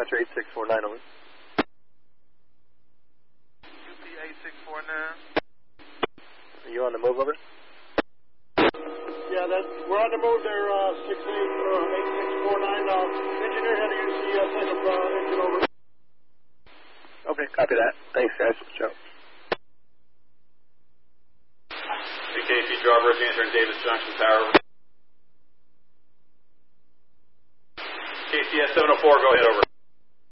Dispatcher 8649, over. UP 8649. Are you on the move, over? Yeah, we're on the move there, 8649. Engineer had a UC, second engine over. Okay, copy that. Thanks, guys. Ciao. KC Drawbridge answering Davis Junction Tower. KCS 704, go ahead, over.